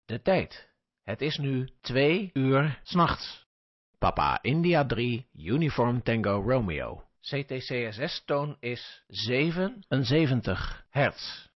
De tijd. Het is nu 2 uur 's nachts. Papa India 3, Uniform Tango Romeo. CTCSS-toon is 77 hertz.